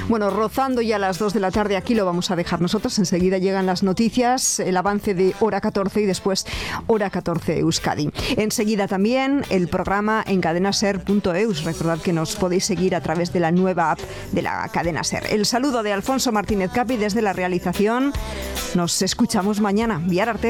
Bueno, rozando ya a las 2 de la tarde, aquí lo vamos a dejar nosotros. Enseguida llegan las noticias, el avance de Hora 14 y después Hora 14 Euskadi. Enseguida también el programa en cadenaser.eus. Recordad que nos podéis seguir a través de la nueva app de la cadena SER. El saludo de Alfonso Martínez Capi desde la realización. Nos escuchamos mañana. Bihar arte.